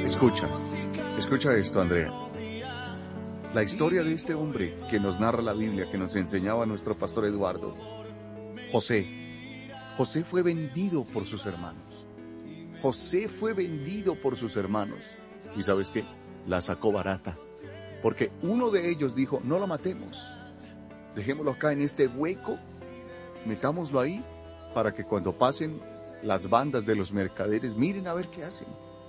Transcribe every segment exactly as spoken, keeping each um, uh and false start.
Escucha, escucha esto, Andrea. La historia de este hombre que nos narra la Biblia, que nos enseñaba nuestro pastor Eduardo, José. José fue vendido por sus hermanos. José fue vendido por sus hermanos. ¿Y sabes qué? La sacó barata. Porque uno de ellos dijo, no lo matemos. Dejémoslo acá en este hueco, metámoslo ahí, para que cuando pasen las bandas de los mercaderes, miren a ver qué hacen.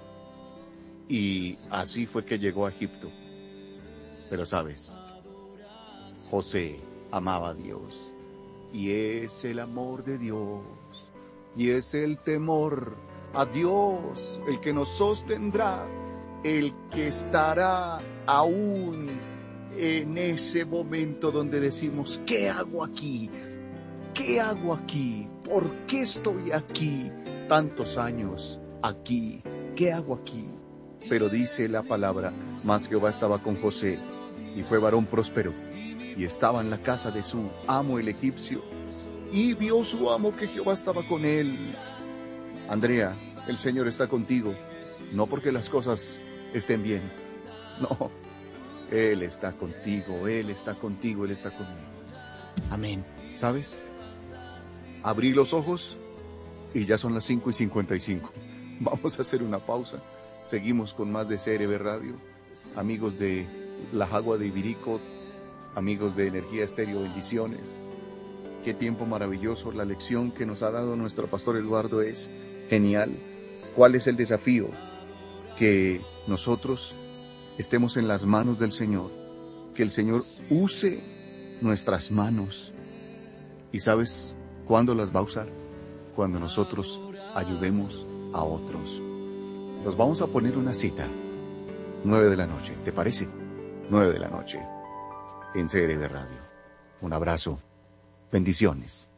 Y así fue que llegó a Egipto. Pero sabes, José amaba a Dios. Y es el amor de Dios. Y es el temor a Dios el que nos sostendrá, el que estará aún en ese momento donde decimos, ¿qué hago aquí? ¿Qué hago aquí? ¿Por qué estoy aquí? Tantos años aquí. ¿Qué hago aquí? Pero dice la palabra, mas Jehová estaba con José, y fue varón próspero, y estaba en la casa de su amo el egipcio, y vio su amo que Jehová estaba con él. Andrea, el Señor está contigo, no porque las cosas estén bien, no, Él está contigo, Él está contigo, Él está conmigo. Amén. ¿Sabes? Abrí los ojos y ya son las cinco y cincuenta y cinco. Vamos a hacer una pausa. Seguimos con más de C R B Radio. Amigos de La Jagua de Ibirico, amigos de Energía Estéreo, bendiciones. Qué tiempo maravilloso. La lección que nos ha dado nuestro pastor Eduardo es genial. ¿Cuál es el desafío? Que nosotros estemos en las manos del Señor, que el Señor use nuestras manos. ¿Y sabes cuándo las va a usar? Cuando nosotros ayudemos a otros. Nos vamos a poner una cita, nueve de la noche, ¿te parece? Nueve de la noche, en C R B Radio. Un abrazo, bendiciones.